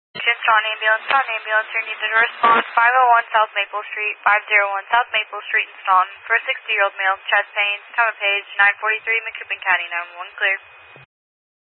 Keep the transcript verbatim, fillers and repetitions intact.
Staunton Ambulance, Staunton Ambulance, you're needed to respond five oh one South Maple Street, five oh one South Maple Street in Staunton for a sixty-year-old male, chest pain, time of page, nine forty-three, McCoupin County, nine one one, clear.